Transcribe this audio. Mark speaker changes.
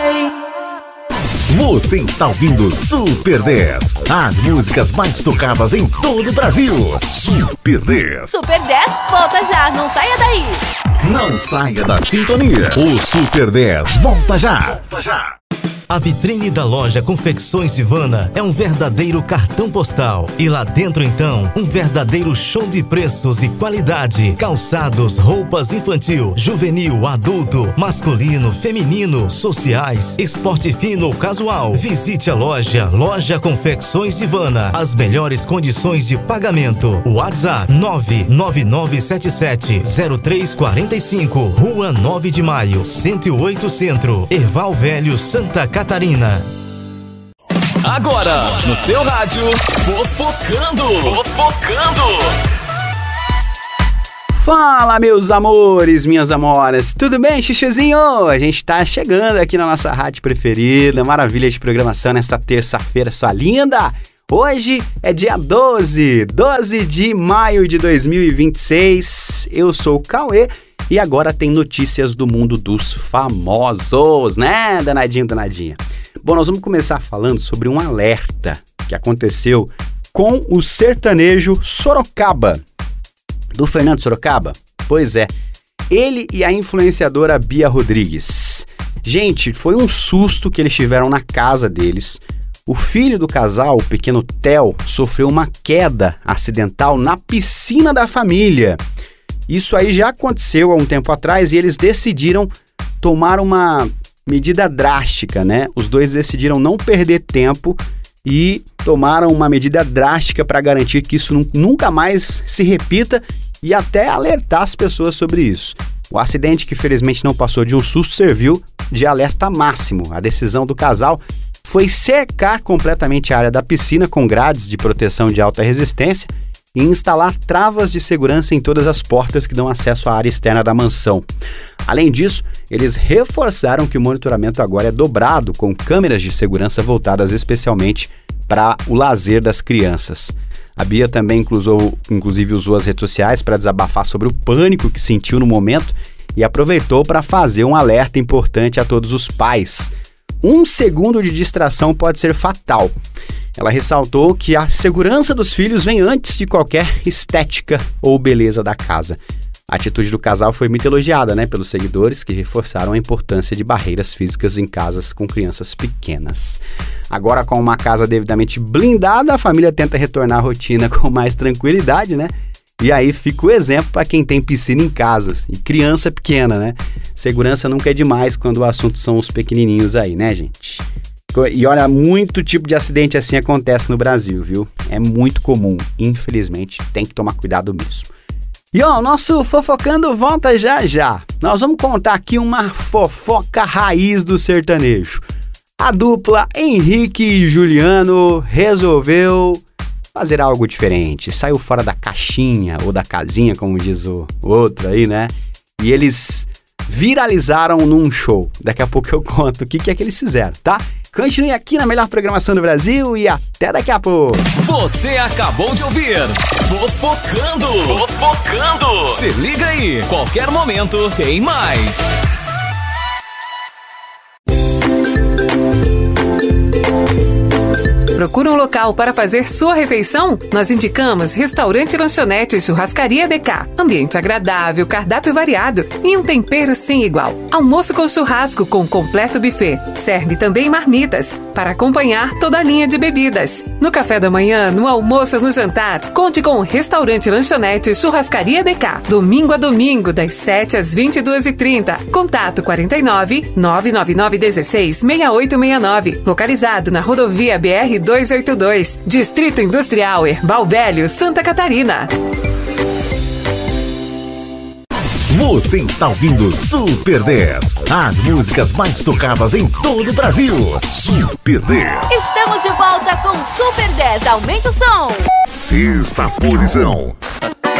Speaker 1: Você está ouvindo Super 10, as músicas mais tocadas em todo o Brasil. Super 10.
Speaker 2: Super 10, volta já, não saia daí.
Speaker 1: Não saia da sintonia. O Super 10 volta já. Volta já.
Speaker 3: A vitrine da loja Confecções Ivana é um verdadeiro cartão postal. E lá dentro, então, um verdadeiro show de preços e qualidade. Calçados, roupas infantil, juvenil, adulto, masculino, feminino, sociais, esporte fino ou casual. Visite a Loja Confecções Ivana. As melhores condições de pagamento. WhatsApp 999770345. Rua 9 de Maio, 108 Centro. Erval Velho, Santa Catarina.
Speaker 4: Agora, no seu rádio, Fofocando.
Speaker 5: Fala, meus amores, minhas amoras, tudo bem, chuchuzinho? A gente tá chegando aqui na nossa rádio preferida, maravilha de programação nesta terça-feira, sua linda! Hoje é dia 12 de maio de 2026, eu sou o Cauê e agora tem notícias do mundo dos famosos, né, danadinho, danadinha? Bom, nós vamos começar falando sobre um alerta que aconteceu com o sertanejo Sorocaba. Do Fernando Sorocaba? Pois é, ele e a influenciadora Bia Rodrigues. Gente, foi um susto que eles tiveram na casa deles. O filho do casal, o pequeno Theo, sofreu uma queda acidental na piscina da família. Isso aí já aconteceu há um tempo atrás e eles decidiram tomar uma medida drástica, né? Os dois decidiram não perder tempo e tomaram uma medida drástica para garantir que isso nunca mais se repita e até alertar as pessoas sobre isso. O acidente, que felizmente não passou de um susto, serviu de alerta máximo. A decisão do casal foi cercar completamente a área da piscina com grades de proteção de alta resistência e instalar travas de segurança em todas as portas que dão acesso à área externa da mansão. Além disso, eles reforçaram que o monitoramento agora é dobrado, com câmeras de segurança voltadas especialmente para o lazer das crianças. A Bia também inclusive usou as redes sociais para desabafar sobre o pânico que sentiu no momento e aproveitou para fazer um alerta importante a todos os pais. 1 segundo de distração pode ser fatal. Ela ressaltou que a segurança dos filhos vem antes de qualquer estética ou beleza da casa. A atitude do casal foi muito elogiada, né, pelos seguidores, que reforçaram a importância de barreiras físicas em casas com crianças pequenas. Agora, com uma casa devidamente blindada, a família tenta retornar à rotina com mais tranquilidade, né? E aí fica o exemplo para quem tem piscina em casa e criança pequena, né? Segurança nunca é demais quando o assunto são os pequenininhos aí, né, gente? E olha, muito tipo de acidente assim acontece no Brasil, viu? É muito comum, infelizmente, tem que tomar cuidado mesmo. E ó, o nosso Fofocando volta já já. Nós vamos contar aqui uma fofoca raiz do sertanejo. A dupla Henrique e Juliano resolveu fazer algo diferente. Saiu fora da caixinha ou da casinha, como diz o outro aí, né? E eles viralizaram num show. Daqui a pouco eu conto o que é que eles fizeram, tá? Continue aqui na melhor programação do Brasil e até daqui a pouco.
Speaker 4: Você acabou de ouvir Fofocando. Se liga aí, qualquer momento tem mais.
Speaker 6: Procura um local para fazer sua refeição? Nós indicamos Restaurante Lanchonete e Churrascaria BK. Ambiente agradável, cardápio variado e um tempero sem igual. Almoço com churrasco com completo buffet. Serve também marmitas para acompanhar toda a linha de bebidas. No café da manhã, no almoço ou no jantar, conte com o Restaurante Lanchonete e Churrascaria BK. Domingo a domingo, das 7 às 22h30. Contato 49 999 16 6869. Localizado na rodovia BR 282, Distrito Industrial Erval Velho, Santa Catarina.
Speaker 1: Você está ouvindo Super 10, as músicas mais tocadas em todo o Brasil. Super 10.
Speaker 2: Estamos de volta com Super 10. Aumente o som.
Speaker 1: Sexta posição.